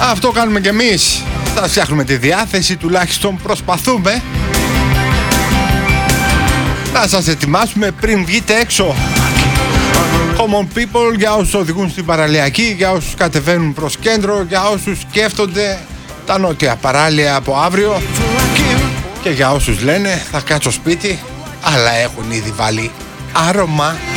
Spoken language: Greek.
Αυτό κάνουμε κι εμείς. Θα φτιάχνουμε τη διάθεση, τουλάχιστον προσπαθούμε να σας ετοιμάσουμε πριν βγείτε έξω. Common people, για όσους οδηγούν στην παραλιακή, για όσους κατεβαίνουν προς κέντρο, για όσους σκέφτονται τα νότια παράλια από αύριο και για όσους λένε θα κάτσω σπίτι, αλλά έχουν ήδη βάλει άρωμα.